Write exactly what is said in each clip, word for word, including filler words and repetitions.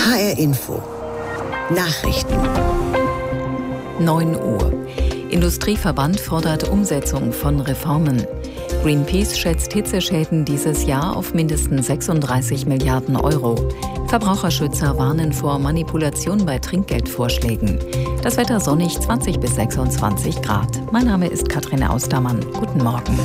H R Info. Nachrichten. neun Uhr. Industrieverband fordert Umsetzung von Reformen. Greenpeace schätzt Hitzeschäden dieses Jahr auf mindestens sechsunddreißig Milliarden Euro. Verbraucherschützer warnen vor Manipulation bei Trinkgeldvorschlägen. Das Wetter sonnig, zwanzig bis sechsundzwanzig Grad. Mein Name ist Katrin Austermann. Guten Morgen.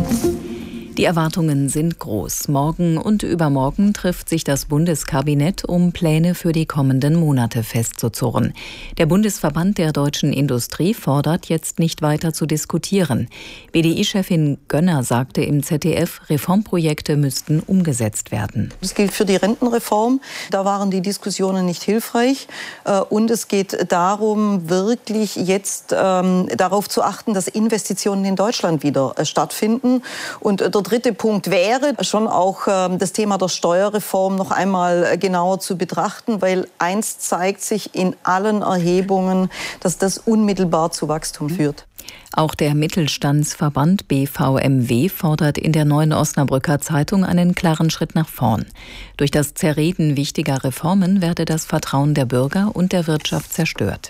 Die Erwartungen sind groß. Morgen und übermorgen trifft sich das Bundeskabinett, um Pläne für die kommenden Monate festzuzurren. Der Bundesverband der deutschen Industrie fordert, jetzt nicht weiter zu diskutieren. B D I-Chefin Gönner sagte im Z D F, Reformprojekte müssten umgesetzt werden. Das gilt für die Rentenreform. Da waren die Diskussionen nicht hilfreich. Und es geht darum, wirklich jetzt ähm, darauf zu achten, dass Investitionen in Deutschland wieder äh, stattfinden. Und der dritte Punkt wäre schon auch äh, das Thema der Steuerreform noch einmal genauer zu betrachten, weil eins zeigt sich in allen Erhebungen, dass das unmittelbar zu Wachstum führt. Auch der Mittelstandsverband B V M W fordert in der Neuen Osnabrücker Zeitung einen klaren Schritt nach vorn. Durch das Zerreden wichtiger Reformen werde das Vertrauen der Bürger und der Wirtschaft zerstört.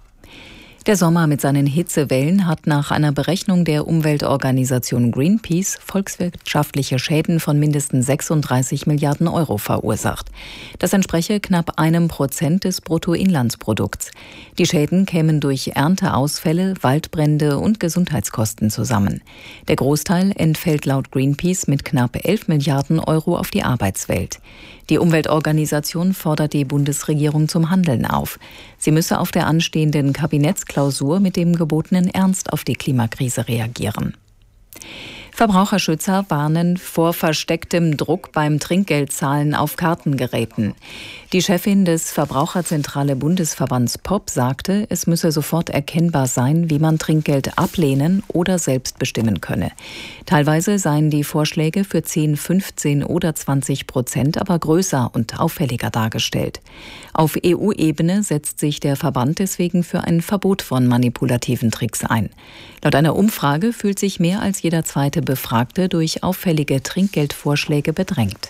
Der Sommer mit seinen Hitzewellen hat nach einer Berechnung der Umweltorganisation Greenpeace volkswirtschaftliche Schäden von mindestens sechsunddreißig Milliarden Euro verursacht. Das entspreche knapp einem Prozent des Bruttoinlandsprodukts. Die Schäden kämen durch Ernteausfälle, Waldbrände und Gesundheitskosten zusammen. Der Großteil entfällt laut Greenpeace mit knapp elf Milliarden Euro auf die Arbeitswelt. Die Umweltorganisation fordert die Bundesregierung zum Handeln auf. Sie müsse auf der anstehenden Kabinettsklausur mit dem gebotenen Ernst auf die Klimakrise reagieren. Verbraucherschützer warnen vor verstecktem Druck beim Trinkgeldzahlen auf Kartengeräten. Die Chefin des Verbraucherzentrale Bundesverbands P O P sagte, es müsse sofort erkennbar sein, wie man Trinkgeld ablehnen oder selbst bestimmen könne. Teilweise seien die Vorschläge für zehn, fünfzehn oder zwanzig Prozent aber größer und auffälliger dargestellt. Auf E U-Ebene setzt sich der Verband deswegen für ein Verbot von manipulativen Tricks ein. Laut einer Umfrage fühlt sich mehr als jeder zweite Befragte durch auffällige Trinkgeldvorschläge bedrängt.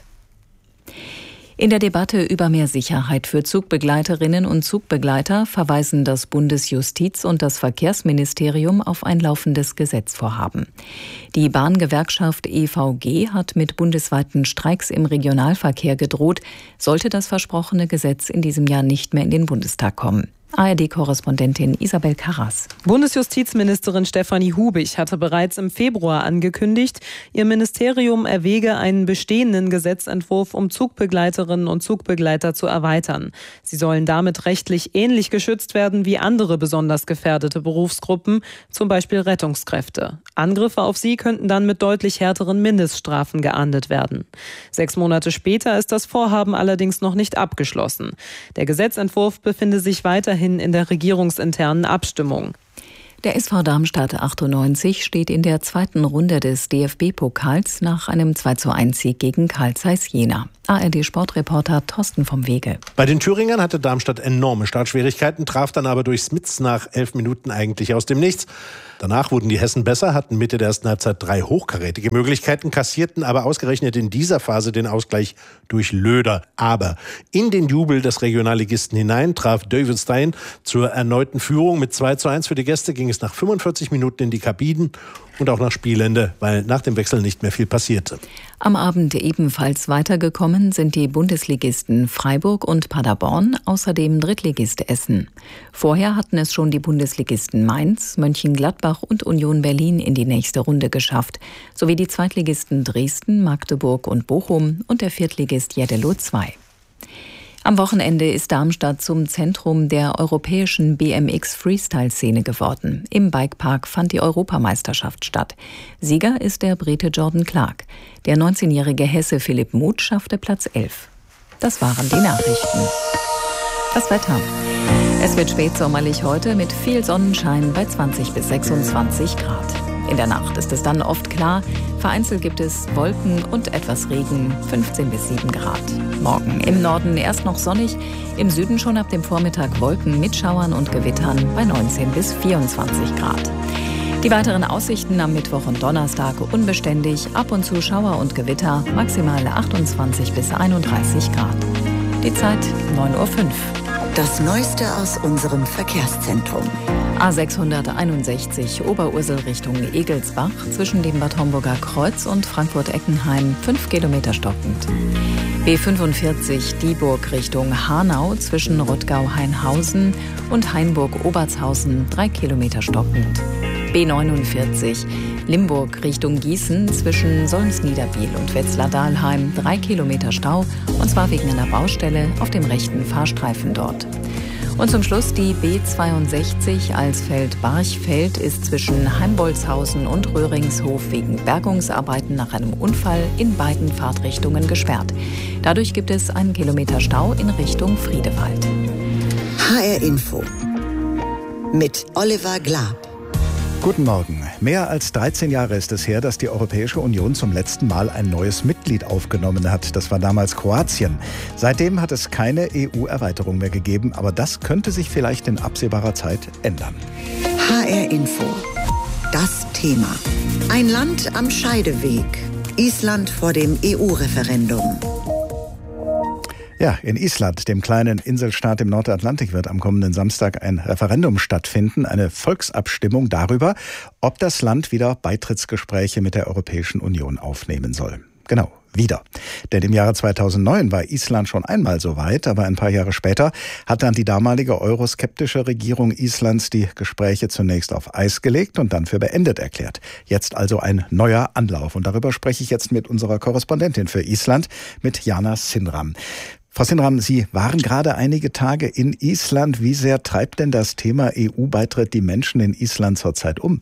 In der Debatte über mehr Sicherheit für Zugbegleiterinnen und Zugbegleiter verweisen das Bundesjustiz- und das Verkehrsministerium auf ein laufendes Gesetzvorhaben. Die Bahngewerkschaft E V G hat mit bundesweiten Streiks im Regionalverkehr gedroht, sollte das versprochene Gesetz in diesem Jahr nicht mehr in den Bundestag kommen. A R D-Korrespondentin Isabel Karras. Bundesjustizministerin Stefanie Hubig hatte bereits im Februar angekündigt, ihr Ministerium erwäge einen bestehenden Gesetzentwurf, um Zugbegleiterinnen und Zugbegleiter zu erweitern. Sie sollen damit rechtlich ähnlich geschützt werden wie andere besonders gefährdete Berufsgruppen, zum Beispiel Rettungskräfte. Angriffe auf sie könnten dann mit deutlich härteren Mindeststrafen geahndet werden. Sechs Monate später ist das Vorhaben allerdings noch nicht abgeschlossen. Der Gesetzentwurf befinde sich weiterhin in der regierungsinternen Abstimmung. Der S V Darmstadt achtundneunzig steht in der zweiten Runde des D F B-Pokals nach einem zwei zu eins Sieg gegen Carl Zeiss Jena. A R D-Sportreporter Thorsten vom Wege. Bei den Thüringern hatte Darmstadt enorme Startschwierigkeiten, traf dann aber durch Smits nach elf Minuten eigentlich aus dem Nichts. Danach wurden die Hessen besser, hatten Mitte der ersten Halbzeit drei hochkarätige Möglichkeiten, kassierten aber ausgerechnet in dieser Phase den Ausgleich durch Löder. Aber in den Jubel des Regionalligisten hinein traf David Stein zur erneuten Führung. Mit zwei zu eins für die Gäste ging es nach fünfundvierzig Minuten in die Kabinen und auch nach Spielende, weil nach dem Wechsel nicht mehr viel passierte. Am Abend ebenfalls weitergekommen sind die Bundesligisten Freiburg und Paderborn, außerdem Drittligist Essen. Vorher hatten es schon die Bundesligisten Mainz, Mönchengladbach und Union Berlin in die nächste Runde geschafft, sowie die Zweitligisten Dresden, Magdeburg und Bochum und der Viertligist Jeddelo zwei. Am Wochenende ist Darmstadt zum Zentrum der europäischen B M X-Freestyle-Szene geworden. Im Bikepark fand die Europameisterschaft statt. Sieger ist der Brite Jordan Clark. Der neunzehnjährige Hesse Philipp Muth schaffte Platz elf. Das waren die Nachrichten. Das Wetter. Es wird spätsommerlich heute mit viel Sonnenschein bei zwanzig bis sechsundzwanzig Grad. In der Nacht ist es dann oft klar, vereinzelt gibt es Wolken und etwas Regen, fünfzehn bis sieben Grad. Morgen im Norden erst noch sonnig, im Süden schon ab dem Vormittag Wolken mit Schauern und Gewittern bei neunzehn bis vierundzwanzig Grad. Die weiteren Aussichten am Mittwoch und Donnerstag unbeständig, ab und zu Schauer und Gewitter, maximal achtundzwanzig bis einunddreißig Grad. Die Zeit neun Uhr fünf. Das Neueste aus unserem Verkehrszentrum. A sechshunderteinundsechzig Oberursel Richtung Egelsbach zwischen dem Bad Homburger Kreuz und Frankfurt-Eckenheim fünf Kilometer stockend. B fünfundvierzig Dieburg Richtung Hanau zwischen Rottgau-Hainhausen und Hainburg-Obertshausen drei Kilometer stockend. B neunundvierzig Limburg Richtung Gießen zwischen Solms-Niederbiel und Wetzlar-Dahlheim drei Kilometer Stau, und zwar wegen einer Baustelle auf dem rechten Fahrstreifen dort. Und zum Schluss die B zweiundsechzig Alsfeld-Barchfeld ist zwischen Heimbolzhausen und Röhringshof wegen Bergungsarbeiten nach einem Unfall in beiden Fahrtrichtungen gesperrt. Dadurch gibt es einen Kilometer Stau in Richtung Friedewald. H R Info mit Oliver Glab. Guten Morgen. Mehr als dreizehn Jahre ist es her, dass die Europäische Union zum letzten Mal ein neues Mitglied aufgenommen hat. Das war damals Kroatien. Seitdem hat es keine E U-Erweiterung mehr gegeben, aber das könnte sich vielleicht in absehbarer Zeit ändern. H R Info. Das Thema. Ein Land am Scheideweg. Island vor dem E U-Referendum. Ja, in Island, dem kleinen Inselstaat im Nordatlantik, wird am kommenden Samstag ein Referendum stattfinden, eine Volksabstimmung darüber, ob das Land wieder Beitrittsgespräche mit der Europäischen Union aufnehmen soll. Genau, wieder. Denn im Jahre zweitausendneun war Island schon einmal so weit, aber ein paar Jahre später hat dann die damalige euroskeptische Regierung Islands die Gespräche zunächst auf Eis gelegt und dann für beendet erklärt. Jetzt also ein neuer Anlauf. Und darüber spreche ich jetzt mit unserer Korrespondentin für Island, mit Jana Sinram. Frau Sinram, Sie waren gerade einige Tage in Island. Wie sehr treibt denn das Thema E U-Beitritt die Menschen in Island zurzeit um?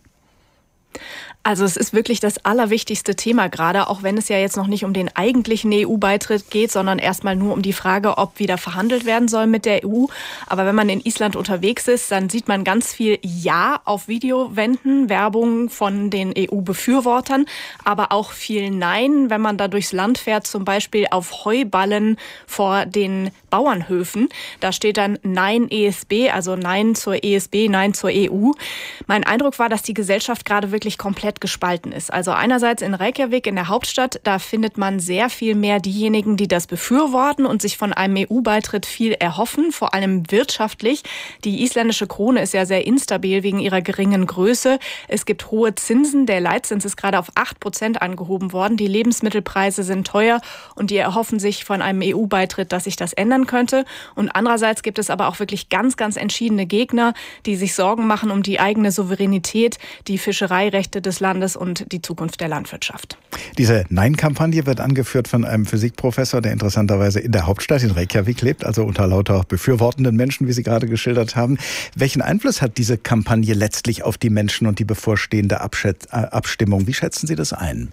Also es ist wirklich das allerwichtigste Thema gerade, auch wenn es ja jetzt noch nicht um den eigentlichen E U-Beitritt geht, sondern erstmal nur um die Frage, ob wieder verhandelt werden soll mit der E U. Aber wenn man in Island unterwegs ist, dann sieht man ganz viel Ja auf Videowänden, Werbung von den E U-Befürwortern, aber auch viel Nein, wenn man da durchs Land fährt, zum Beispiel auf Heuballen vor den Bauernhöfen. Da steht dann Nein E S B, also Nein zur E S B, Nein zur E U. Mein Eindruck war, dass die Gesellschaft gerade wirklich komplett gespalten ist. Also einerseits in Reykjavik, in der Hauptstadt, da findet man sehr viel mehr diejenigen, die das befürworten und sich von einem E U-Beitritt viel erhoffen, vor allem wirtschaftlich. Die isländische Krone ist ja sehr instabil wegen ihrer geringen Größe. Es gibt hohe Zinsen. Der Leitzins ist gerade auf acht Prozent angehoben worden. Die Lebensmittelpreise sind teuer und die erhoffen sich von einem E U-Beitritt, dass sich das ändern könnte. Und andererseits gibt es aber auch wirklich ganz, ganz entschiedene Gegner, die sich Sorgen machen um die eigene Souveränität, die Fischereirechte des Landes und die Zukunft der Landwirtschaft. Diese Nein-Kampagne wird angeführt von einem Physikprofessor, der interessanterweise in der Hauptstadt in Reykjavik lebt, also unter lauter befürwortenden Menschen, wie Sie gerade geschildert haben. Welchen Einfluss hat diese Kampagne letztlich auf die Menschen und die bevorstehende Abschät- äh, Abstimmung? Wie schätzen Sie das ein?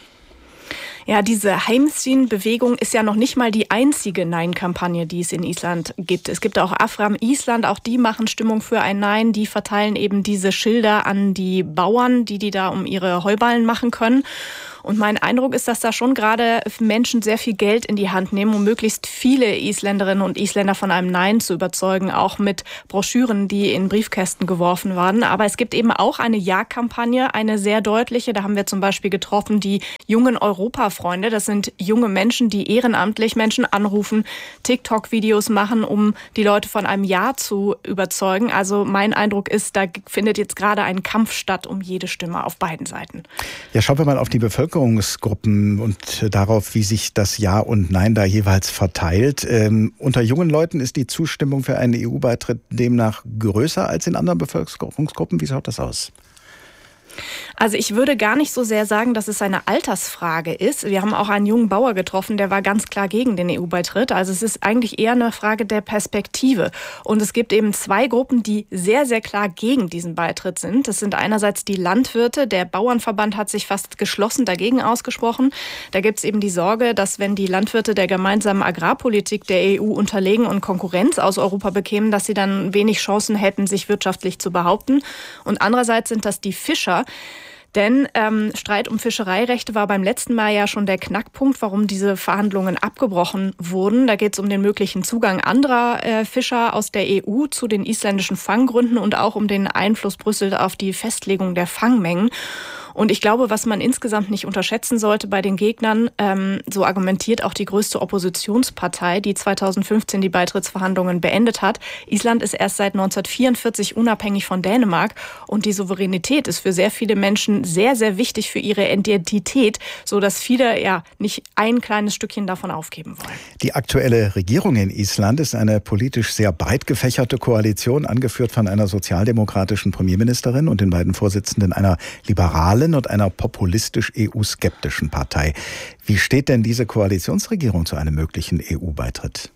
Ja, diese Heimsyn-Bewegung ist ja noch nicht mal die einzige Nein-Kampagne, die es in Island gibt. Es gibt auch Afram Island, auch die machen Stimmung für ein Nein. Die verteilen eben diese Schilder an die Bauern, die die da um ihre Heuballen machen können. Und mein Eindruck ist, dass da schon gerade Menschen sehr viel Geld in die Hand nehmen, um möglichst viele Isländerinnen und Isländer von einem Nein zu überzeugen, auch mit Broschüren, die in Briefkästen geworfen werden. Aber es gibt eben auch eine Ja-Kampagne, eine sehr deutliche. Da haben wir zum Beispiel getroffen die jungen Europa-Freunde. Das sind junge Menschen, die ehrenamtlich Menschen anrufen, TikTok-Videos machen, um die Leute von einem Ja zu überzeugen. Also mein Eindruck ist, da findet jetzt gerade ein Kampf statt um jede Stimme auf beiden Seiten. Ja, schauen wir mal auf die Bevölkerung. Bevölkerungsgruppen und darauf, wie sich das Ja und Nein da jeweils verteilt. Ähm, unter jungen Leuten ist die Zustimmung für einen E U-Beitritt demnach größer als in anderen Bevölkerungsgruppen. Wie schaut das aus? Also ich würde gar nicht so sehr sagen, dass es eine Altersfrage ist. Wir haben auch einen jungen Bauer getroffen, der war ganz klar gegen den E U-Beitritt. Also es ist eigentlich eher eine Frage der Perspektive. Und es gibt eben zwei Gruppen, die sehr, sehr klar gegen diesen Beitritt sind. Das sind einerseits die Landwirte. Der Bauernverband hat sich fast geschlossen dagegen ausgesprochen. Da gibt es eben die Sorge, dass wenn die Landwirte der gemeinsamen Agrarpolitik der E U unterlegen und Konkurrenz aus Europa bekämen, dass sie dann wenig Chancen hätten, sich wirtschaftlich zu behaupten. Und andererseits sind das die Fischer. Denn ähm, Streit um Fischereirechte war beim letzten Mal ja schon der Knackpunkt, warum diese Verhandlungen abgebrochen wurden. Da geht es um den möglichen Zugang anderer äh, Fischer aus der E U zu den isländischen Fanggründen und auch um den Einfluss Brüssel auf die Festlegung der Fangmengen. Und ich glaube, was man insgesamt nicht unterschätzen sollte bei den Gegnern, ähm, so argumentiert auch die größte Oppositionspartei, die zweitausendfünfzehn die Beitrittsverhandlungen beendet hat. Island ist erst seit neunzehnhundertvierundvierzig unabhängig von Dänemark und die Souveränität ist für sehr viele Menschen sehr, sehr wichtig für ihre Identität, sodass viele ja nicht ein kleines Stückchen davon aufgeben wollen. Die aktuelle Regierung in Island ist eine politisch sehr breit gefächerte Koalition, angeführt von einer sozialdemokratischen Premierministerin und den beiden Vorsitzenden einer liberalen und einer populistisch E U-skeptischen Partei. Wie steht denn diese Koalitionsregierung zu einem möglichen E U-Beitritt?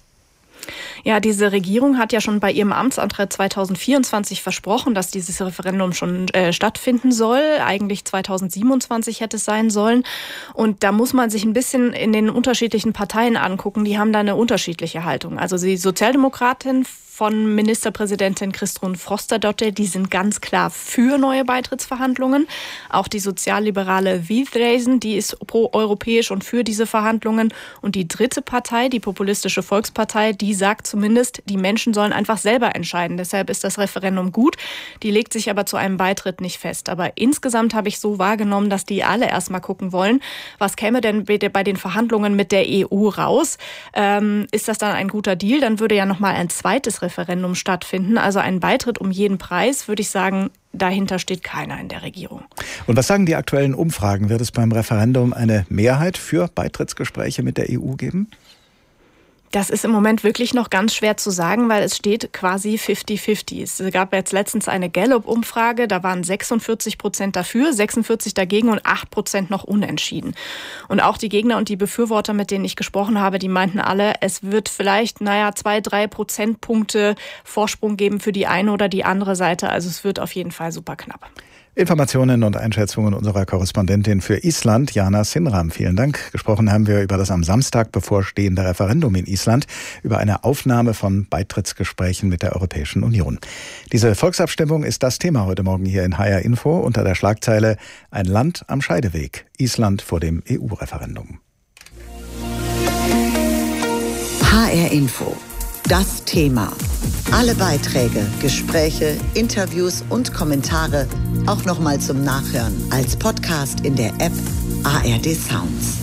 Ja, diese Regierung hat ja schon bei ihrem Amtsantritt zweitausendvierundzwanzig versprochen, dass dieses Referendum schon äh, stattfinden soll. Eigentlich zweitausendsiebenundzwanzig hätte es sein sollen. Und da muss man sich ein bisschen in den unterschiedlichen Parteien angucken. Die haben da eine unterschiedliche Haltung. Also die Sozialdemokratin von Ministerpräsidentin Kristrún Frostadóttir, die sind ganz klar für neue Beitrittsverhandlungen. Auch die sozialliberale Viðreisn, die ist pro-europäisch und für diese Verhandlungen. Und die dritte Partei, die populistische Volkspartei, die sagt zumindest, die Menschen sollen einfach selber entscheiden. Deshalb ist das Referendum gut. Die legt sich aber zu einem Beitritt nicht fest. Aber insgesamt habe ich so wahrgenommen, dass die alle erstmal gucken wollen, was käme denn bei den Verhandlungen mit der E U raus? Ähm, ist das dann ein guter Deal? Dann würde ja nochmal ein zweites Referendum stattfinden. Also ein Beitritt um jeden Preis, würde ich sagen, dahinter steht keiner in der Regierung. Und was sagen die aktuellen Umfragen? Wird es beim Referendum eine Mehrheit für Beitrittsgespräche mit der E U geben? Das ist im Moment wirklich noch ganz schwer zu sagen, weil es steht quasi fifty fifty. Es gab jetzt letztens eine Gallup-Umfrage, da waren sechsundvierzig Prozent dafür, sechsundvierzig dagegen und acht Prozent noch unentschieden. Und auch die Gegner und die Befürworter, mit denen ich gesprochen habe, die meinten alle, es wird vielleicht, naja, zwei, drei Prozentpunkte Vorsprung geben für die eine oder die andere Seite. Also es wird auf jeden Fall super knapp. Informationen und Einschätzungen unserer Korrespondentin für Island, Jana Sinram. Vielen Dank. Gesprochen haben wir über das am Samstag bevorstehende Referendum in Island, über eine Aufnahme von Beitrittsgesprächen mit der Europäischen Union. Diese Volksabstimmung ist das Thema heute Morgen hier in H R Info unter der Schlagzeile Ein Land am Scheideweg. Island vor dem E U-Referendum. H R Info. Das Thema. Alle Beiträge, Gespräche, Interviews und Kommentare auch nochmal zum Nachhören als Podcast in der App A R D Sounds.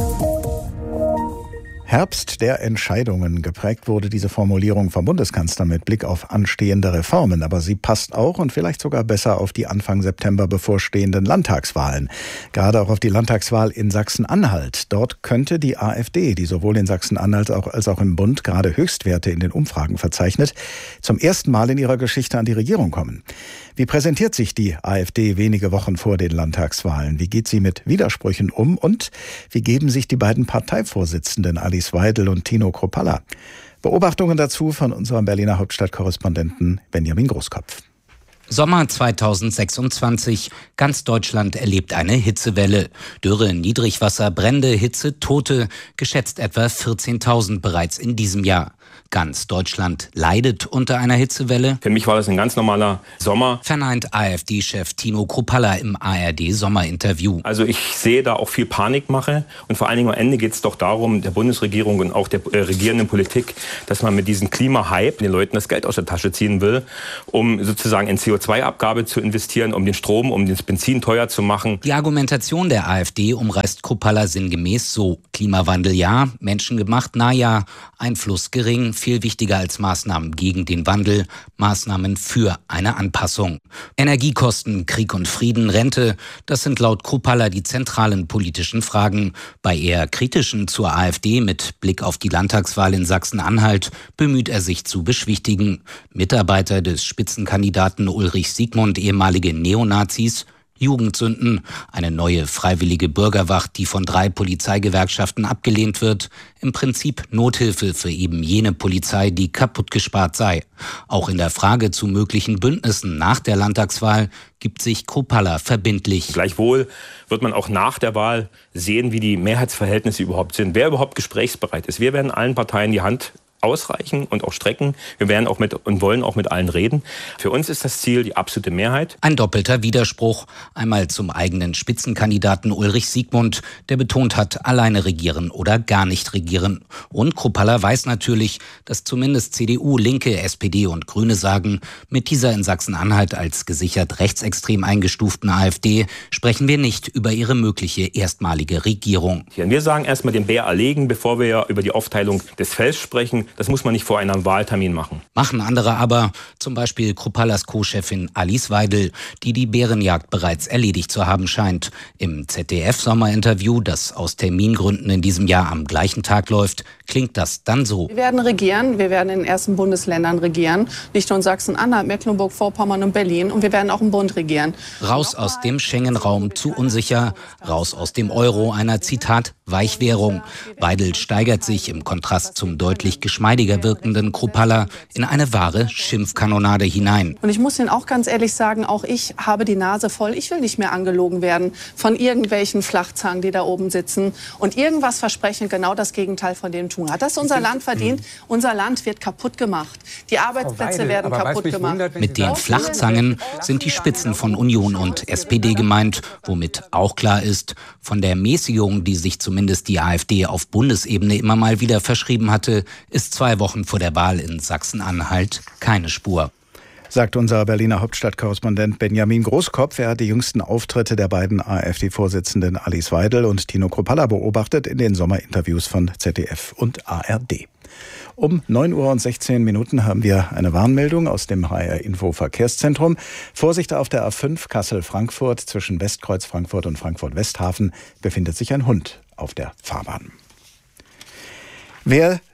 Herbst der Entscheidungen. Geprägt wurde diese Formulierung vom Bundeskanzler mit Blick auf anstehende Reformen. Aber sie passt auch und vielleicht sogar besser auf die Anfang September bevorstehenden Landtagswahlen. Gerade auch auf die Landtagswahl in Sachsen-Anhalt. Dort könnte die AfD, die sowohl in Sachsen-Anhalt als auch im Bund gerade Höchstwerte in den Umfragen verzeichnet, zum ersten Mal in ihrer Geschichte an die Regierung kommen. Wie präsentiert sich die AfD wenige Wochen vor den Landtagswahlen? Wie geht sie mit Widersprüchen um? Und wie geben sich die beiden Parteivorsitzenden Alice Weidel und Tino Kruppalla? Beobachtungen dazu von unserem Berliner Hauptstadtkorrespondenten Benjamin Großkopf. Sommer zweitausendsechsundzwanzig. Ganz Deutschland erlebt eine Hitzewelle. Dürre, Niedrigwasser, Brände, Hitze, Tote. Geschätzt etwa vierzehntausend bereits in diesem Jahr. Ganz Deutschland leidet unter einer Hitzewelle. Für mich war das ein ganz normaler Sommer. Verneint AfD-Chef Tino Kruppalla im A R D-Sommerinterview. Also ich sehe da auch viel Panikmache. Und vor allen Dingen am Ende geht es doch darum, der Bundesregierung und auch der äh, regierenden Politik, dass man mit diesem Klimahype den Leuten das Geld aus der Tasche ziehen will, um sozusagen in C O zwei Abgabe zu investieren, um den Strom, um das Benzin teuer zu machen. Die Argumentation der AfD umreißt Kruppalla sinngemäß so: Klimawandel ja, menschengemacht na ja, Einfluss gering, viel wichtiger als Maßnahmen gegen den Wandel, Maßnahmen für eine Anpassung. Energiekosten, Krieg und Frieden, Rente, das sind laut Kruppalla die zentralen politischen Fragen. Bei eher kritischen zur AfD mit Blick auf die Landtagswahl in Sachsen-Anhalt bemüht er sich zu beschwichtigen. Mitarbeiter des Spitzenkandidaten Ulrich Siegmund, ehemalige Neonazis, Jugendsünden, eine neue freiwillige Bürgerwacht, die von drei Polizeigewerkschaften abgelehnt wird, im Prinzip Nothilfe für eben jene Polizei, die kaputt gespart sei. Auch in der Frage zu möglichen Bündnissen nach der Landtagswahl gibt sich Kruppalla verbindlich. Gleichwohl wird man auch nach der Wahl sehen, wie die Mehrheitsverhältnisse überhaupt sind, wer überhaupt gesprächsbereit ist. Wir werden allen Parteien die Hand ausreichen und auch strecken. Wir werden auch mit und wollen auch mit allen reden. Für uns ist das Ziel die absolute Mehrheit. Ein doppelter Widerspruch. Einmal zum eigenen Spitzenkandidaten Ulrich Siegmund, der betont hat, alleine regieren oder gar nicht regieren. Und Kruppalla weiß natürlich, dass zumindest C D U, Linke, S P D und Grüne sagen, mit dieser in Sachsen-Anhalt als gesichert rechtsextrem eingestuften AfD sprechen wir nicht über ihre mögliche erstmalige Regierung. Wir sagen erstmal den Bär erlegen, bevor wir über die Aufteilung des Felds sprechen. Das muss man nicht vor einem Wahltermin machen. Machen andere aber, zum Beispiel Krupallas Co-Chefin Alice Weidel, die die Bärenjagd bereits erledigt zu haben scheint. Im Z D F-Sommerinterview, das aus Termingründen in diesem Jahr am gleichen Tag läuft, klingt das dann so. Wir werden regieren, wir werden in den ersten Bundesländern regieren, nicht nur in Sachsen-Anhalt, Mecklenburg-Vorpommern und Berlin, und wir werden auch im Bund regieren. Raus aus dem Schengen-Raum, zu unsicher, raus aus dem Euro, einer Zitat Weichwährung. Weidel steigert sich im Kontrast zum deutlich geschmeidiger wirkenden Kruppalla in eine wahre Schimpfkanonade hinein. Und ich muss Ihnen auch ganz ehrlich sagen, auch ich habe die Nase voll. Ich will nicht mehr angelogen werden von irgendwelchen Flachzangen, die da oben sitzen und irgendwas versprechen, genau das Gegenteil von dem tun. Hat das unser Land verdient? Unser Land wird kaputt gemacht. Die Arbeitsplätze werden kaputt gemacht. Mit den Flachzangen sind die Spitzen von Union und S P D gemeint, womit auch klar ist, von der Mäßigung, die sich zumindest die AfD auf Bundesebene immer mal wieder verschrieben hatte, ist zwei Wochen vor der Wahl in Sachsen-Anhalt keine Spur. Sagt unser Berliner Hauptstadtkorrespondent Benjamin Großkopf. Er hat die jüngsten Auftritte der beiden AfD-Vorsitzenden Alice Weidel und Tino Kruppalla beobachtet in den Sommerinterviews von Z D F und A R D. Um neun Uhr und sechzehn Minuten haben wir eine Warnmeldung aus dem H R Info Verkehrszentrum. Vorsicht auf der A fünf Kassel-Frankfurt. Zwischen Westkreuz Frankfurt und Frankfurt-Westhafen befindet sich ein Hund auf der Fahrbahn. Wer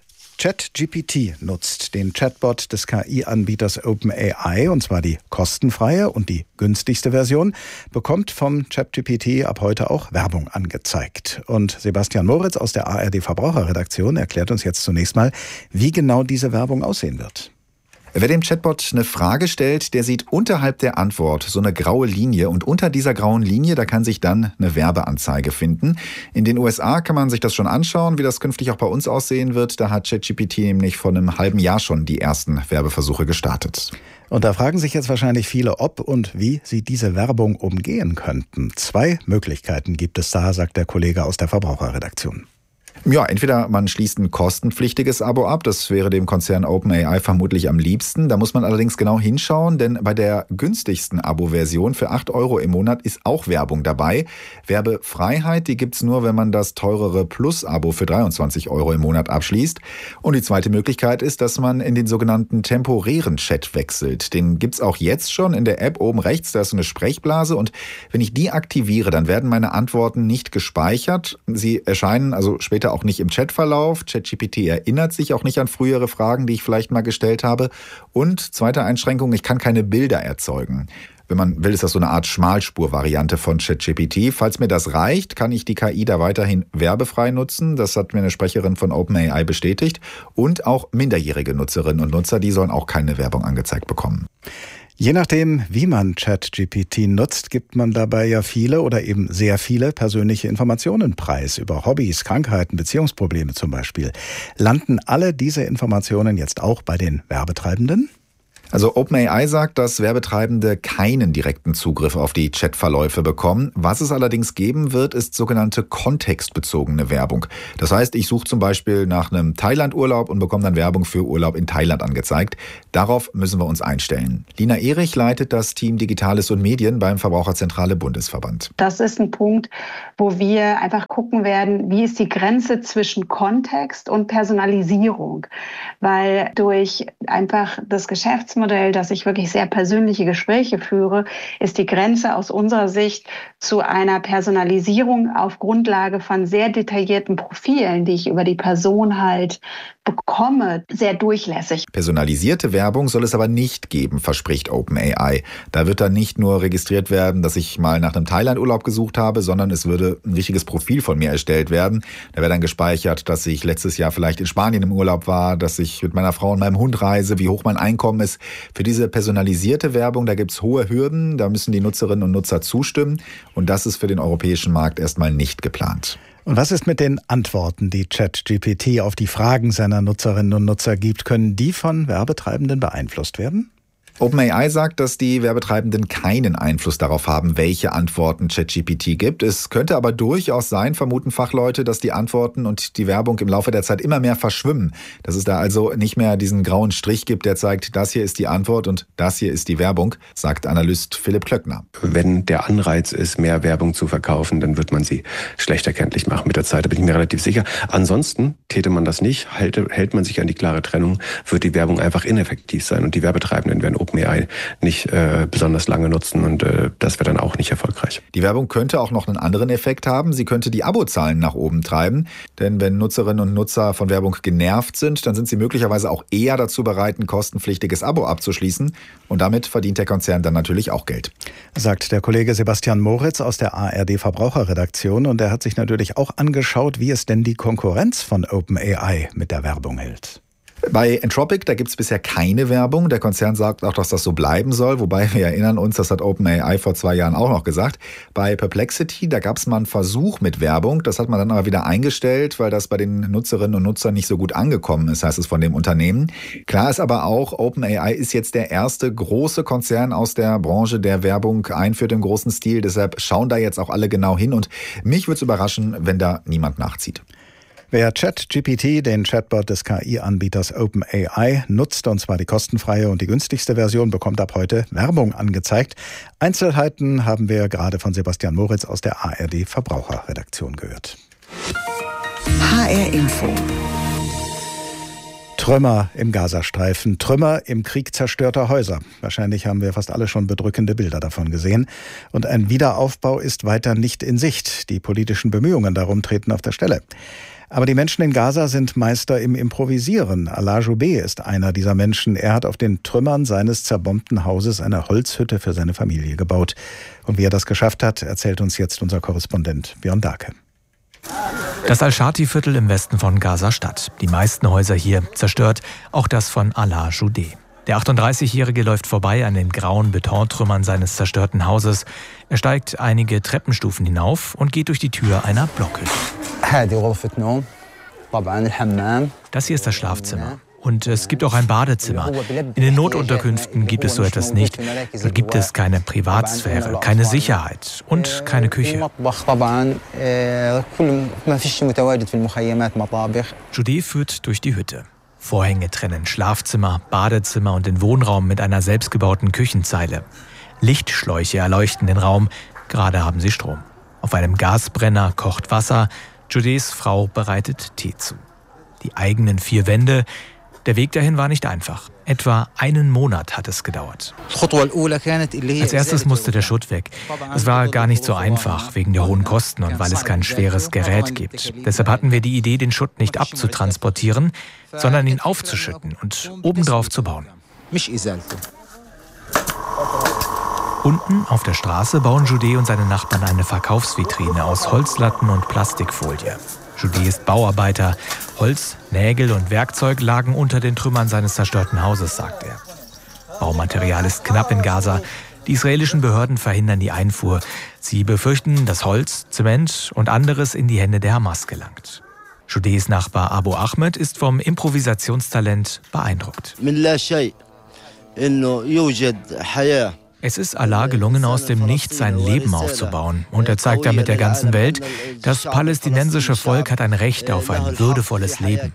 ChatGPT nutzt, den Chatbot des K I-Anbieters OpenAI, und zwar die kostenfreie und die günstigste Version, bekommt vom ChatGPT ab heute auch Werbung angezeigt. Und Sebastian Moritz aus der A R D Verbraucherredaktion erklärt uns jetzt zunächst mal, wie genau diese Werbung aussehen wird. Wer dem Chatbot eine Frage stellt, der sieht unterhalb der Antwort so eine graue Linie. Und unter dieser grauen Linie, da kann sich dann eine Werbeanzeige finden. In den U S A kann man sich das schon anschauen, wie das künftig auch bei uns aussehen wird. Da hat ChatGPT nämlich vor einem halben Jahr schon die ersten Werbeversuche gestartet. Und da fragen sich jetzt wahrscheinlich viele, ob und wie sie diese Werbung umgehen könnten. Zwei Möglichkeiten gibt es da, sagt der Kollege aus der Verbraucherredaktion. Ja, entweder man schließt ein kostenpflichtiges Abo ab, das wäre dem Konzern OpenAI vermutlich am liebsten. Da muss man allerdings genau hinschauen, denn bei der günstigsten Abo-Version für acht Euro im Monat ist auch Werbung dabei. Werbefreiheit, die gibt's nur, wenn man das teurere Plus-Abo für dreiundzwanzig Euro im Monat abschließt. Und die zweite Möglichkeit ist, dass man in den sogenannten temporären Chat wechselt. Den gibt's auch jetzt schon in der App oben rechts, da ist so eine Sprechblase, und wenn ich die aktiviere, dann werden meine Antworten nicht gespeichert. Sie erscheinen also später auch nicht im Chatverlauf. ChatGPT erinnert sich auch nicht an frühere Fragen, die ich vielleicht mal gestellt habe. Und zweite Einschränkung, ich kann keine Bilder erzeugen. Wenn man will, ist das so eine Art Schmalspur-Variante von ChatGPT. Falls mir das reicht, kann ich die K I da weiterhin werbefrei nutzen. Das hat mir eine Sprecherin von OpenAI bestätigt. Und auch minderjährige Nutzerinnen und Nutzer, die sollen auch keine Werbung angezeigt bekommen. Je nachdem, wie man ChatGPT nutzt, gibt man dabei ja viele oder eben sehr viele persönliche Informationen preis, über Hobbys, Krankheiten, Beziehungsprobleme zum Beispiel. Landen alle diese Informationen jetzt auch bei den Werbetreibenden? Also OpenAI sagt, dass Werbetreibende keinen direkten Zugriff auf die Chatverläufe bekommen. Was es allerdings geben wird, ist sogenannte kontextbezogene Werbung. Das heißt, ich suche zum Beispiel nach einem Thailand-Urlaub und bekomme dann Werbung für Urlaub in Thailand angezeigt. Darauf müssen wir uns einstellen. Lina Erich leitet das Team Digitales und Medien beim Verbraucherzentrale Bundesverband. Das ist ein Punkt, wo wir einfach gucken werden, wie ist die Grenze zwischen Kontext und Personalisierung. Weil durch einfach das Geschäftsmodell, dass ich wirklich sehr persönliche Gespräche führe, ist die Grenze aus unserer Sicht zu einer Personalisierung auf Grundlage von sehr detaillierten Profilen, die ich über die Person halt bekomme, sehr durchlässig. Personalisierte Werbung soll es aber nicht geben, verspricht OpenAI. Da wird dann nicht nur registriert werden, dass ich mal nach einem Thailand-Urlaub gesucht habe, sondern es würde ein richtiges Profil von mir erstellt werden. Da wäre dann gespeichert, dass ich letztes Jahr vielleicht in Spanien im Urlaub war, dass ich mit meiner Frau und meinem Hund reise, wie hoch mein Einkommen ist. Für diese personalisierte Werbung, da gibt es hohe Hürden, da müssen die Nutzerinnen und Nutzer zustimmen, und das ist für den europäischen Markt erstmal nicht geplant. Und was ist mit den Antworten, die ChatGPT auf die Fragen seiner Nutzerinnen und Nutzer gibt? Können die von Werbetreibenden beeinflusst werden? OpenAI sagt, dass die Werbetreibenden keinen Einfluss darauf haben, welche Antworten ChatGPT gibt. Es könnte aber durchaus sein, vermuten Fachleute, dass die Antworten und die Werbung im Laufe der Zeit immer mehr verschwimmen. Dass es da also nicht mehr diesen grauen Strich gibt, der zeigt, das hier ist die Antwort und das hier ist die Werbung, sagt Analyst Philipp Klöckner. Wenn der Anreiz ist, mehr Werbung zu verkaufen, dann wird man sie schlecht erkenntlich machen mit der Zeit. Da bin ich mir relativ sicher. Ansonsten täte man das nicht, hält, hält man sich an die klare Trennung, wird die Werbung einfach ineffektiv sein und die Werbetreibenden werden OpenAI nicht äh, besonders lange nutzen und äh, das wäre dann auch nicht erfolgreich. Die Werbung könnte auch noch einen anderen Effekt haben. Sie könnte die Abozahlen nach oben treiben. Denn wenn Nutzerinnen und Nutzer von Werbung genervt sind, dann sind sie möglicherweise auch eher dazu bereit, ein kostenpflichtiges Abo abzuschließen. Und damit verdient der Konzern dann natürlich auch Geld. Sagt der Kollege Sebastian Moritz aus der A R D Verbraucherredaktion. Und er hat sich natürlich auch angeschaut, wie es denn die Konkurrenz von OpenAI mit der Werbung hält. Bei Anthropic, da gibt es bisher keine Werbung. Der Konzern sagt auch, dass das so bleiben soll. Wobei wir erinnern uns, das hat OpenAI vor zwei Jahren auch noch gesagt. Bei Perplexity, da gab es mal einen Versuch mit Werbung. Das hat man dann aber wieder eingestellt, weil das bei den Nutzerinnen und Nutzern nicht so gut angekommen ist, heißt es von dem Unternehmen. Klar ist aber auch, OpenAI ist jetzt der erste große Konzern aus der Branche, der Werbung einführt im großen Stil. Deshalb schauen da jetzt auch alle genau hin. Und mich würde es überraschen, wenn da niemand nachzieht. Wer ChatGPT, den Chatbot des K I-Anbieters OpenAI, nutzt, und zwar die kostenfreie und die günstigste Version, bekommt ab heute Werbung angezeigt. Einzelheiten haben wir gerade von Sebastian Moritz aus der A R D Verbraucherredaktion gehört. H R Info. Trümmer im Gazastreifen, Trümmer im Krieg zerstörter Häuser. Wahrscheinlich haben wir fast alle schon bedrückende Bilder davon gesehen. Und ein Wiederaufbau ist weiter nicht in Sicht. Die politischen Bemühungen darum treten auf der Stelle. Aber die Menschen in Gaza sind Meister im Improvisieren. Alaa Joubeh ist einer dieser Menschen. Er hat auf den Trümmern seines zerbombten Hauses eine Holzhütte für seine Familie gebaut. Und wie er das geschafft hat, erzählt uns jetzt unser Korrespondent Björn Dahlke. Das Al-Shati-Viertel im Westen von Gaza-Stadt. Die meisten Häuser hier zerstört, auch das von Alaa Joubeh. Der achtunddreißigjährige läuft vorbei an den grauen Betontrümmern seines zerstörten Hauses. Er steigt einige Treppenstufen hinauf und geht durch die Tür einer Blockhütte. Das hier ist das Schlafzimmer. Und es gibt auch ein Badezimmer. In den Notunterkünften gibt es so etwas nicht. Dort gibt es keine Privatsphäre, keine Sicherheit und keine Küche. Joubeh führt durch die Hütte. Vorhänge trennen Schlafzimmer, Badezimmer und den Wohnraum mit einer selbstgebauten Küchenzeile. Lichtschläuche erleuchten den Raum, gerade haben sie Strom. Auf einem Gasbrenner kocht Wasser, Joubehs Frau bereitet Tee zu. Die eigenen vier Wände, der Weg dahin war nicht einfach. Etwa einen Monat hat es gedauert. Als erstes musste der Schutt weg. Es war gar nicht so einfach, wegen der hohen Kosten und weil es kein schweres Gerät gibt. Deshalb hatten wir die Idee, den Schutt nicht abzutransportieren, sondern ihn aufzuschütten und obendrauf zu bauen. Unten auf der Straße bauen Joubeh und seine Nachbarn eine Verkaufsvitrine aus Holzlatten und Plastikfolie. Joubeh ist Bauarbeiter. Holz, Nägel und Werkzeug lagen unter den Trümmern seines zerstörten Hauses, sagt er. Baumaterial ist knapp in Gaza. Die israelischen Behörden verhindern die Einfuhr. Sie befürchten, dass Holz, Zement und anderes in die Hände der Hamas gelangt. Joubehs Nachbar Abu Ahmed ist vom Improvisationstalent beeindruckt. Es ist Alaa gelungen, aus dem Nichts sein Leben aufzubauen. Und er zeigt damit der ganzen Welt, das palästinensische Volk hat ein Recht auf ein würdevolles Leben.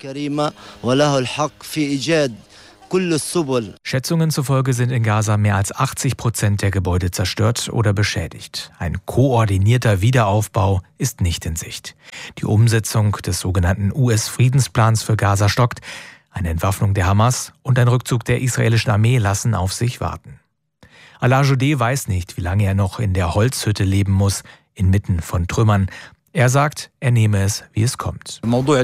Schätzungen zufolge sind in Gaza mehr als achtzig Prozent der Gebäude zerstört oder beschädigt. Ein koordinierter Wiederaufbau ist nicht in Sicht. Die Umsetzung des sogenannten U S-Friedensplans für Gaza stockt. Eine Entwaffnung der Hamas und ein Rückzug der israelischen Armee lassen auf sich warten. Alaa Joubeh weiß nicht, wie lange er noch in der Holzhütte leben muss, inmitten von Trümmern. Er sagt, er nehme es, wie es kommt.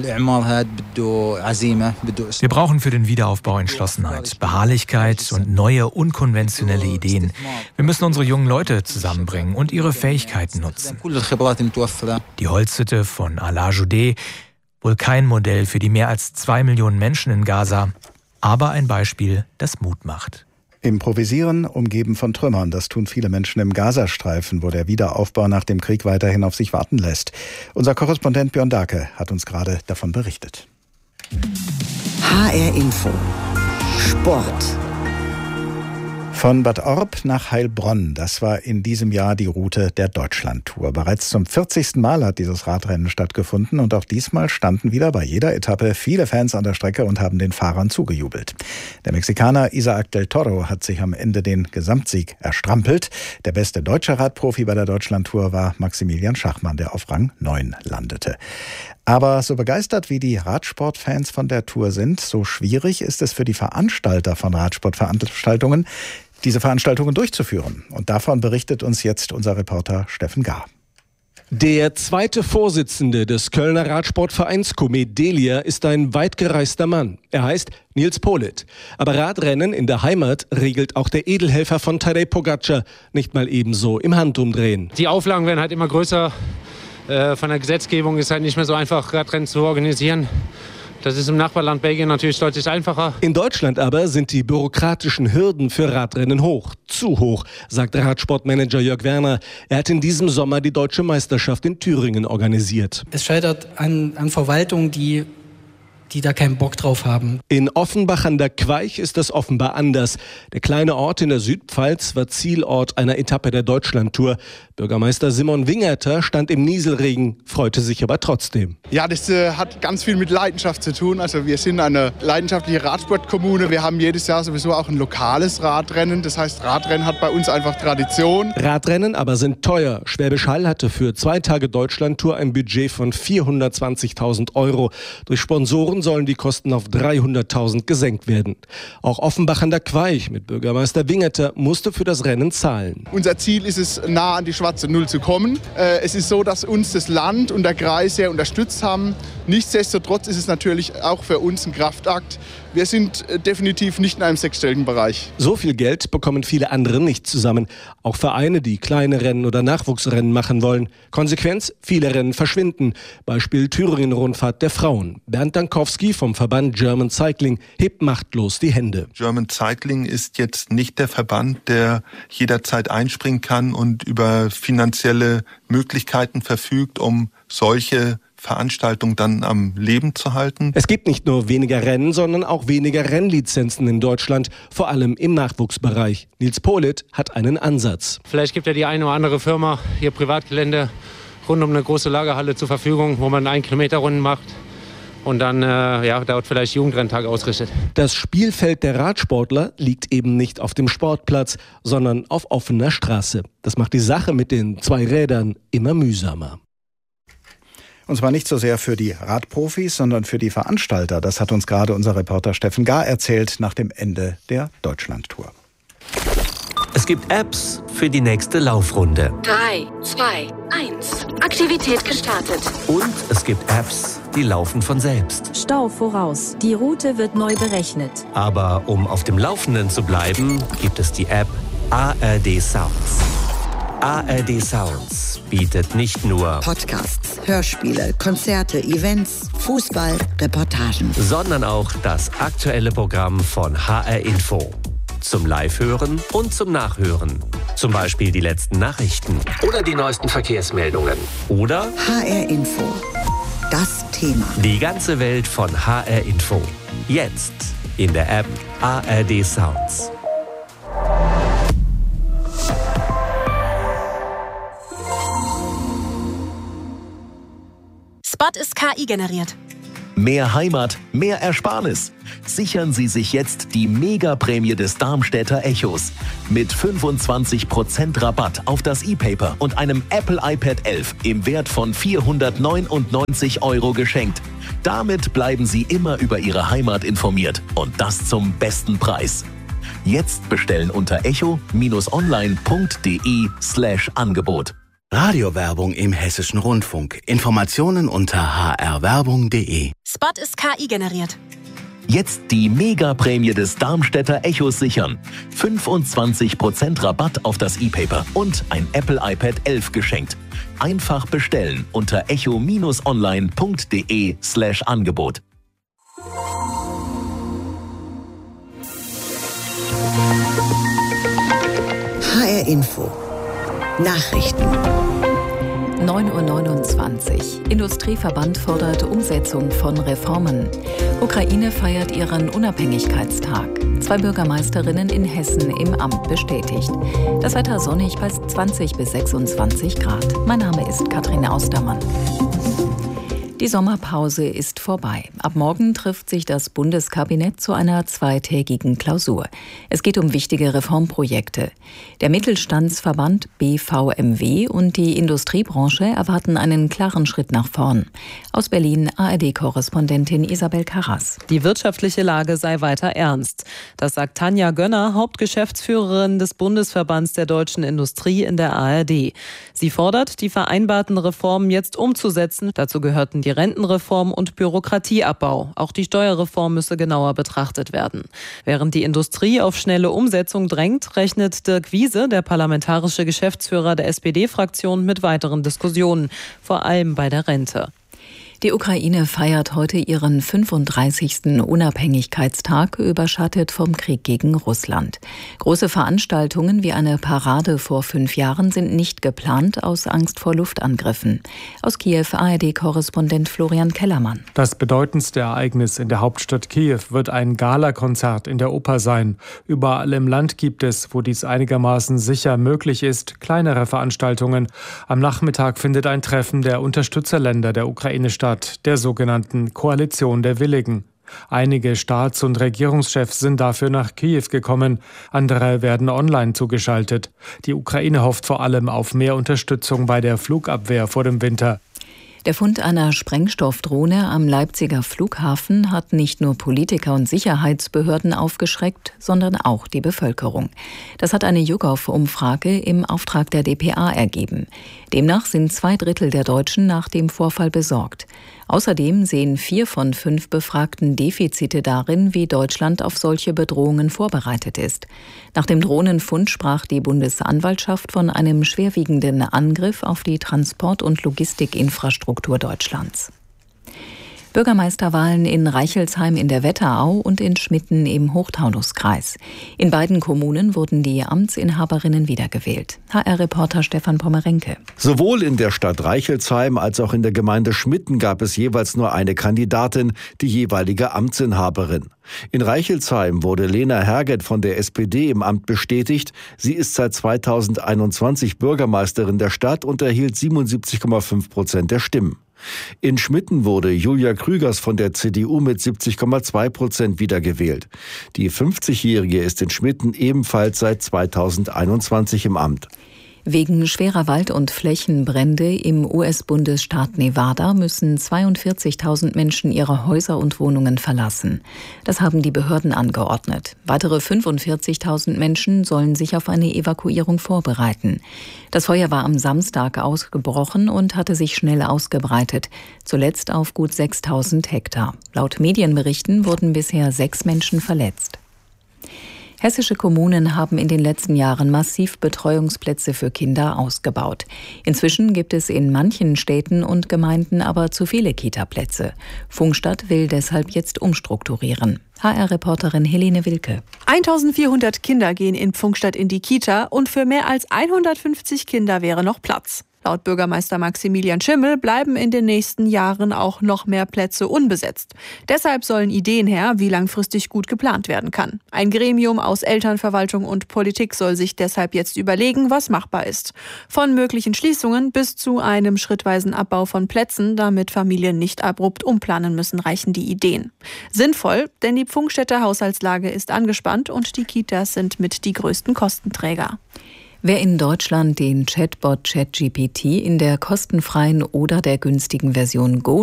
Wir brauchen für den Wiederaufbau Entschlossenheit, Beharrlichkeit und neue, unkonventionelle Ideen. Wir müssen unsere jungen Leute zusammenbringen und ihre Fähigkeiten nutzen. Die Holzhütte von Alaa Joubeh, wohl kein Modell für die mehr als zwei Millionen Menschen in Gaza, aber ein Beispiel, das Mut macht. Improvisieren, umgeben von Trümmern. Das tun viele Menschen im Gazastreifen, wo der Wiederaufbau nach dem Krieg weiterhin auf sich warten lässt. Unser Korrespondent Björn Dake hat uns gerade davon berichtet. H R Info. Sport. Von Bad Orb nach Heilbronn, das war in diesem Jahr die Route der Deutschlandtour. Bereits zum vierzigsten Mal hat dieses Radrennen stattgefunden und auch diesmal standen wieder bei jeder Etappe viele Fans an der Strecke und haben den Fahrern zugejubelt. Der Mexikaner Isaac del Toro hat sich am Ende den Gesamtsieg erstrampelt. Der beste deutsche Radprofi bei der Deutschlandtour war Maximilian Schachmann, der auf Rang neun landete. Aber so begeistert wie die Radsportfans von der Tour sind, so schwierig ist es für die Veranstalter von Radsportveranstaltungen, diese Veranstaltungen durchzuführen. Und davon berichtet uns jetzt unser Reporter Steffen Gahr. Der zweite Vorsitzende des Kölner Radsportvereins Comedelia ist ein weitgereister Mann. Er heißt Nils Politt. Aber Radrennen in der Heimat regelt auch der Edelhelfer von Tadej Pogačar nicht mal ebenso im Handumdrehen. Die Auflagen werden halt immer größer. Von der Gesetzgebung ist halt nicht mehr so einfach, Radrennen zu organisieren. Das ist im Nachbarland Belgien natürlich deutlich einfacher. In Deutschland aber sind die bürokratischen Hürden für Radrennen hoch. Zu hoch, sagt Radsportmanager Jörg Werner. Er hat in diesem Sommer die deutsche Meisterschaft in Thüringen organisiert. Es scheitert an, an Verwaltung, die die da keinen Bock drauf haben. In Offenbach an der Queich ist das offenbar anders. Der kleine Ort in der Südpfalz war Zielort einer Etappe der Deutschlandtour. Bürgermeister Simon Wingerter stand im Nieselregen, freute sich aber trotzdem. Ja, das äh, hat ganz viel mit Leidenschaft zu tun. Also wir sind eine leidenschaftliche Radsportkommune. Wir haben jedes Jahr sowieso auch ein lokales Radrennen. Das heißt, Radrennen hat bei uns einfach Tradition. Radrennen aber sind teuer. Schwäbisch Hall hatte für zwei Tage Deutschlandtour ein Budget von vierhundertzwanzigtausend Euro. Durch Sponsoren sollen die Kosten auf dreihunderttausend gesenkt werden. Auch Offenbach an der Queich mit Bürgermeister Wingerter musste für das Rennen zahlen. Unser Ziel ist es, nah an die schwarze Null zu kommen. Äh, es ist so, dass uns das Land und der Kreis sehr unterstützt haben. Nichtsdestotrotz ist es natürlich auch für uns ein Kraftakt. Wir sind äh, definitiv nicht in einem sechsstelligen Bereich. So viel Geld bekommen viele andere nicht zusammen. Auch Vereine, die kleine Rennen oder Nachwuchsrennen machen wollen. Konsequenz, viele Rennen verschwinden. Beispiel Thüringen-Rundfahrt der Frauen. Bernd Dankowski vom Verband German Cycling hebt machtlos die Hände. German Cycling ist jetzt nicht der Verband, der jederzeit einspringen kann und über finanzielle Möglichkeiten verfügt, um solche Veranstaltung dann am Leben zu halten. Es gibt nicht nur weniger Rennen, sondern auch weniger Rennlizenzen in Deutschland, vor allem im Nachwuchsbereich. Nils Politt hat einen Ansatz. Vielleicht gibt ja die eine oder andere Firma hier Privatgelände rund um eine große Lagerhalle zur Verfügung, wo man einen Kilometer Runden macht und dann äh, ja, dort vielleicht Jugendrenntag ausrichtet. Das Spielfeld der Radsportler liegt eben nicht auf dem Sportplatz, sondern auf offener Straße. Das macht die Sache mit den zwei Rädern immer mühsamer. Und zwar nicht so sehr für die Radprofis, sondern für die Veranstalter. Das hat uns gerade unser Reporter Steffen Gahr erzählt nach dem Ende der Deutschlandtour. Es gibt Apps für die nächste Laufrunde. drei, zwei, eins. Aktivität gestartet. Und es gibt Apps, die laufen von selbst. Stau voraus. Die Route wird neu berechnet. Aber um auf dem Laufenden zu bleiben, gibt es die App A R D Sounds. A R D Sounds bietet nicht nur Podcasts, Hörspiele, Konzerte, Events, Fußball, Reportagen, sondern auch das aktuelle Programm von H R Info. Zum Live-Hören und zum Nachhören. Zum Beispiel die letzten Nachrichten oder die neuesten Verkehrsmeldungen. Oder H R Info. Das Thema. Die ganze Welt von H R Info. Jetzt in der App A R D Sounds. Spot ist K I generiert. Mehr Heimat, mehr Ersparnis. Sichern Sie sich jetzt die Mega-Prämie des Darmstädter Echos. Mit fünfundzwanzig Prozent Rabatt auf das E-Paper und einem Apple iPad elf im Wert von vierhundertneunundneunzig Euro geschenkt. Damit bleiben Sie immer über Ihre Heimat informiert und das zum besten Preis. Jetzt bestellen unter echo-online.de slash Angebot. Radiowerbung im Hessischen Rundfunk. Informationen unter h r werbung punkt de. Spot ist K I generiert. Jetzt die Mega-Prämie des Darmstädter Echos sichern. fünfundzwanzig Prozent Rabatt auf das E-Paper und ein Apple iPad elf geschenkt. Einfach bestellen unter echo-online.de slash Angebot. R Info. Nachrichten. neun Uhr neunundzwanzig. Industrieverband fordert Umsetzung von Reformen. Ukraine feiert ihren Unabhängigkeitstag. Zwei Bürgermeisterinnen in Hessen im Amt bestätigt. Das Wetter sonnig bei zwanzig bis sechsundzwanzig Grad. Mein Name ist Katrin Austermann. Die Sommerpause ist vorbei. Ab morgen trifft sich das Bundeskabinett zu einer zweitägigen Klausur. Es geht um wichtige Reformprojekte. Der Mittelstandsverband B V M W und die Industriebranche erwarten einen klaren Schritt nach vorn. Aus Berlin A R D-Korrespondentin Isabel Karras. Die wirtschaftliche Lage sei weiter ernst. Das sagt Tanja Gönner, Hauptgeschäftsführerin des Bundesverbands der deutschen Industrie in der A R D. Sie fordert, die vereinbarten Reformen jetzt umzusetzen. Dazu gehörten die Rentenreform und Bürokratieabbau. Auch die Steuerreform müsse genauer betrachtet werden. Während die Industrie auf schnelle Umsetzung drängt, rechnet Dirk Wiese, der parlamentarische Geschäftsführer der S P D-Fraktion, mit weiteren Diskussionen, vor allem bei der Rente. Die Ukraine feiert heute ihren fünfunddreißigsten Unabhängigkeitstag, überschattet vom Krieg gegen Russland. Große Veranstaltungen wie eine Parade vor fünf Jahren sind nicht geplant, aus Angst vor Luftangriffen. Aus Kiew A R D-Korrespondent Florian Kellermann. Das bedeutendste Ereignis in der Hauptstadt Kiew wird ein Galakonzert in der Oper sein. Überall im Land gibt es, wo dies einigermaßen sicher möglich ist, kleinere Veranstaltungen. Am Nachmittag findet ein Treffen der Unterstützerländer der Ukraine statt, der sogenannten Koalition der Willigen. Einige Staats- und Regierungschefs sind dafür nach Kiew gekommen, andere werden online zugeschaltet. Die Ukraine hofft vor allem auf mehr Unterstützung bei der Flugabwehr vor dem Winter. Der Fund einer Sprengstoffdrohne am Leipziger Flughafen hat nicht nur Politiker und Sicherheitsbehörden aufgeschreckt, sondern auch die Bevölkerung. Das hat eine YouGov-Umfrage im Auftrag der D P A ergeben. Demnach sind zwei Drittel der Deutschen nach dem Vorfall besorgt. Außerdem sehen vier von fünf Befragten Defizite darin, wie Deutschland auf solche Bedrohungen vorbereitet ist. Nach dem Drohnenfund sprach die Bundesanwaltschaft von einem schwerwiegenden Angriff auf die Transport- und Logistikinfrastruktur Deutschlands. Bürgermeisterwahlen in Reichelsheim in der Wetterau und in Schmitten im Hochtaunuskreis. In beiden Kommunen wurden die Amtsinhaberinnen wiedergewählt. H R-Reporter Stefan Pommerenke. Sowohl in der Stadt Reichelsheim als auch in der Gemeinde Schmitten gab es jeweils nur eine Kandidatin, die jeweilige Amtsinhaberin. In Reichelsheim wurde Lena Herget von der S P D im Amt bestätigt. Sie ist seit zweitausendeinundzwanzig Bürgermeisterin der Stadt und erhielt siebenundsiebzig Komma fünf Prozent der Stimmen. In Schmitten wurde Julia Krügers von der C D U mit siebzig Komma zwei Prozent wiedergewählt. Die fünfzigjährige ist in Schmitten ebenfalls seit zweitausendeinundzwanzig im Amt. Wegen schwerer Wald- und Flächenbrände im U S-Bundesstaat Nevada müssen zweiundvierzigtausend Menschen ihre Häuser und Wohnungen verlassen. Das haben die Behörden angeordnet. Weitere fünfundvierzigtausend Menschen sollen sich auf eine Evakuierung vorbereiten. Das Feuer war am Samstag ausgebrochen und hatte sich schnell ausgebreitet, zuletzt auf gut sechstausend Hektar. Laut Medienberichten wurden bisher sechs Menschen verletzt. Hessische Kommunen haben in den letzten Jahren massiv Betreuungsplätze für Kinder ausgebaut. Inzwischen gibt es in manchen Städten und Gemeinden aber zu viele Kita-Plätze. Pfungstadt will deshalb jetzt umstrukturieren. H R-Reporterin Helene Wilke. eintausendvierhundert Kinder gehen in Pfungstadt in die Kita und für mehr als hundertfünfzig Kinder wäre noch Platz. Laut Bürgermeister Maximilian Schimmel bleiben in den nächsten Jahren auch noch mehr Plätze unbesetzt. Deshalb sollen Ideen her, wie langfristig gut geplant werden kann. Ein Gremium aus Elternverwaltung und Politik soll sich deshalb jetzt überlegen, was machbar ist. Von möglichen Schließungen bis zu einem schrittweisen Abbau von Plätzen, damit Familien nicht abrupt umplanen müssen, reichen die Ideen. Sinnvoll, denn die Pfungstädter Haushaltslage ist angespannt und die Kitas sind mit die größten Kostenträger. Wer in Deutschland den Chatbot ChatGPT in der kostenfreien oder der günstigen Version Go